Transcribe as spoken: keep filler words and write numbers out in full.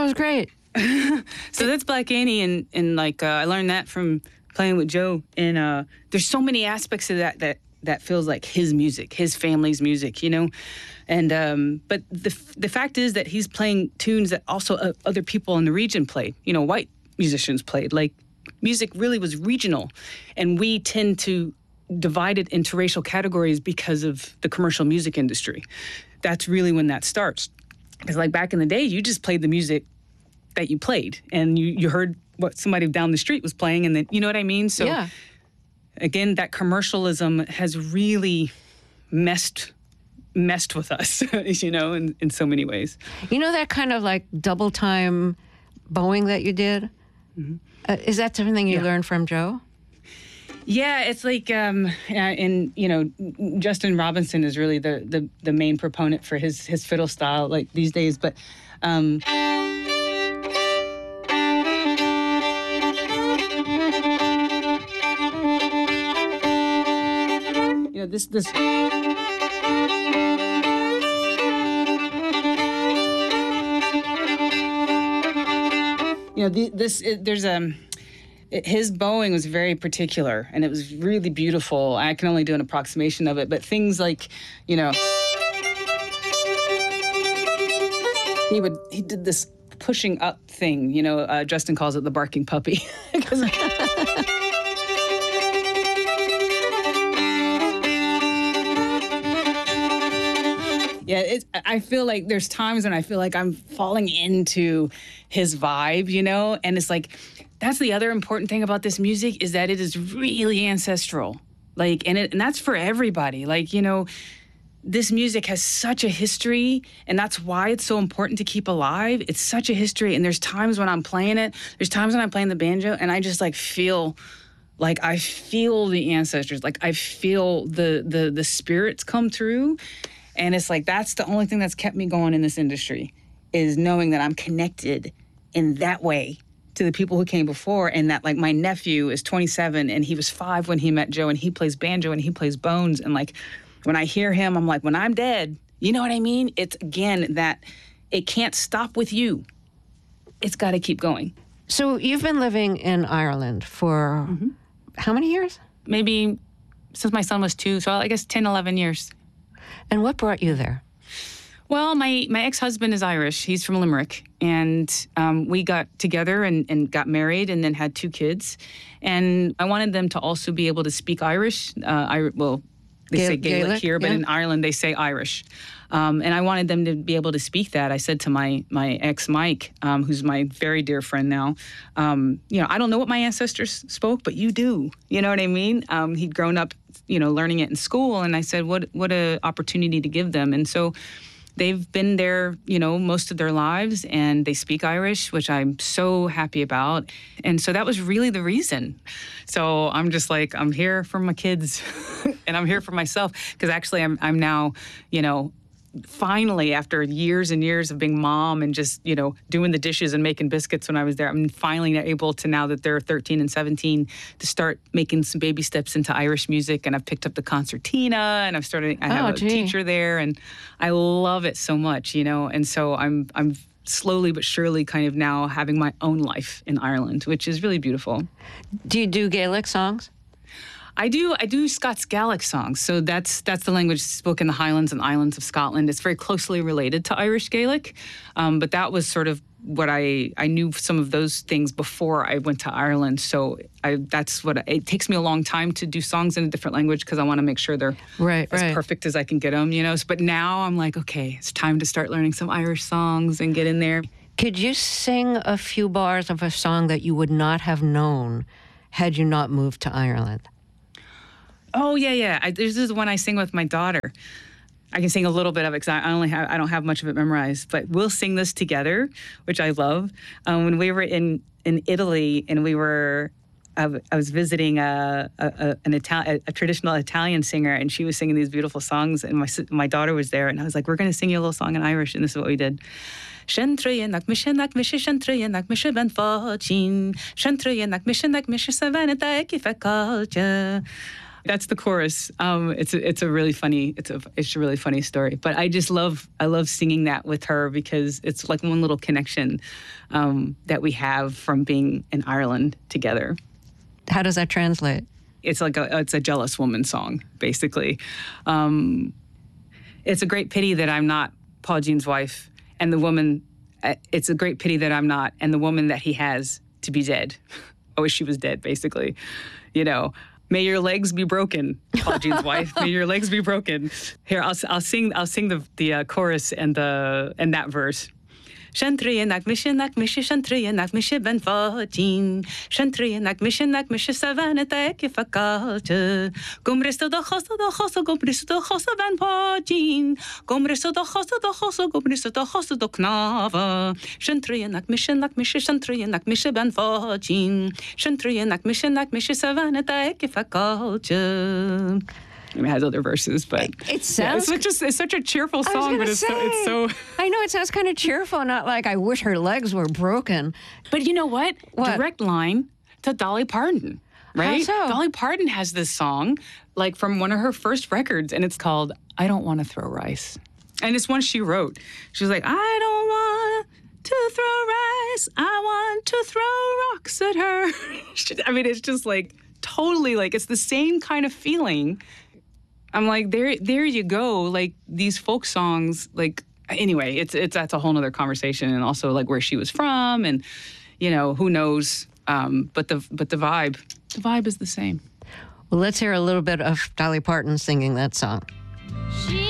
Oh, it was great. So that's Black Annie, and and like uh, I learned that from playing with Joe. And uh, there's so many aspects of that that that feels like his music, his family's music, you know. And um, but the the fact is that he's playing tunes that also uh, other people in the region played. You know, white musicians played. Like music really was regional, and we tend to divide it into racial categories because of the commercial music industry. That's really when that starts. Because like back in the day, you just played the music that you played, and you, you heard what somebody down the street was playing, and then, you know what I mean? So yeah. Again, that commercialism has really messed messed with us, you know, in, in so many ways. You know that kind of like double time bowing that you did? Mm-hmm. Uh, is that something you yeah. learned from Joe? Yeah, it's like, um, and you know, Justin Robinson is really the, the, the main proponent for his, his fiddle style, like these days. But um, you know, this this. You know, the, this it, there's a. Um, His bowing was very particular, and it was really beautiful. I can only do an approximation of it, but things like, you know, he would he did this pushing up thing. You know, uh, Justin calls it the barking puppy. Yeah, it's, I feel like there's times when I feel like I'm falling into his vibe, you know, and it's like. That's the other important thing about this music is that it is really ancestral. Like, and it, and that's for everybody. Like, you know, this music has such a history, and that's why it's so important to keep alive. It's such a history, and there's times when I'm playing it, there's times when I'm playing the banjo, and I just like feel, like I feel the ancestors, like I feel the the the spirits come through, and it's like that's the only thing that's kept me going in this industry, is knowing that I'm connected in that way to the people who came before, and that like my nephew is twenty-seven and he was five when he met Joe, and he plays banjo and he plays bones, and like when I hear him, I'm like, when I'm dead, you know what I mean? It's again that it can't stop with you. It's got to keep going. So you've been living in Ireland for mm-hmm. how many years? Maybe since my son was two, so I guess ten, eleven years. And what brought you there? Well, my, my ex-husband is Irish. He's from Limerick. And um, we got together and, and got married and then had two kids. And I wanted them to also be able to speak Irish. Uh, I, well, they Gael- say Gaelic, Gaelic here, but yeah. in Ireland they say Irish. Um, and I wanted them to be able to speak that. I said to my my ex, Mike, um, who's my very dear friend now, um, you know, I don't know what my ancestors spoke, but you do. You know what I mean? Um, he'd grown up, you know, learning it in school. And I said, what what an opportunity to give them. And so they've been there, you know, most of their lives, and they speak Irish, which I'm so happy about. And so that was really the reason. So I'm just like, I'm here for my kids and I'm here for myself, because actually I'm I'm now, you know, finally, after years and years of being mom and just, you know, doing the dishes and making biscuits when I was there, I'm finally able to, now that they're thirteen and seventeen, to start making some baby steps into Irish music. And I've picked up the concertina, and I've started, I have oh, a gee. teacher there, and I love it so much, you know. And so I'm I'm slowly but surely kind of now having my own life in Ireland, which is really beautiful. Do you do Gaelic songs? I do. I do Scots Gaelic songs. So that's that's the language spoken in the Highlands and Islands of Scotland. It's very closely related to Irish Gaelic, um, but that was sort of what I I knew some of those things before I went to Ireland. So I that's what it takes me a long time to do songs in a different language, because I want to make sure they're right, as right. perfect as I can get them. You know. But now I'm like, okay, it's time to start learning some Irish songs and get in there. Could you sing a few bars of a song that you would not have known had you not moved to Ireland? Oh yeah, yeah. I, this is one I sing with my daughter. I can sing a little bit of it because I only have I don't have much of it memorized. But we'll sing this together, which I love. Um, when we were in, in Italy, and we were, I, I was visiting a a, a an Itali- a traditional Italian singer, and she was singing these beautiful songs. And my my daughter was there, and I was like, "We're going to sing you a little song in Irish," and this is what we did. Shentrayenak mishenak mishe shentrayenak mishe ben fachin shentrayenak mishenak mishe savaneta ekifekalcha. That's the chorus. Um, it's a, it's a really funny it's a it's a really funny story. But I just love I love singing that with her because it's like one little connection um, that we have from being in Ireland together. How does that translate? It's like a it's a jealous woman song, basically. Um, it's a great pity that I'm not Paul Jean's wife, and the woman. It's a great pity that I'm not, and the woman that he has to be dead. I wish she was dead, basically. You know, may your legs be broken, Paul Jean's wife. May your legs be broken. Here, I'll I'll sing I'll sing the the uh, chorus and the and that verse. Shantri nak mishe nak mishe shantri nak mishe ben fatin shantri nak mishe nak mishe savana ta ke fakalte gomresto do khosto do khosto gomresto do khosto ben fatin gomresto do khosto do khosto gomresto do khosto do knava shantri nak mishe nak mishe shantri nak mishe ben fatin shantri nak mishe nak mishe savana ta ke fakalte. I mean, it has other verses, but it sounds yeah, it's, such a, it's such a cheerful song, but it's say, so, it's so. I know it sounds kind of cheerful, not like I wish her legs were broken. But you know what? What? Direct line to Dolly Parton, right? How so? Dolly Parton has this song, like from one of her first records, and it's called "I Don't Want to Throw Rice," and it's one she wrote. She was like, "I don't want to throw rice. I want to throw rocks at her." I mean, it's just like totally like it's the same kind of feeling. I'm like, there, there you go. Like these folk songs, like anyway, it's it's that's a whole nother conversation, and also like where she was from, and you know who knows. Um, but the but the vibe, the vibe is the same. Well, let's hear a little bit of Dolly Parton singing that song. She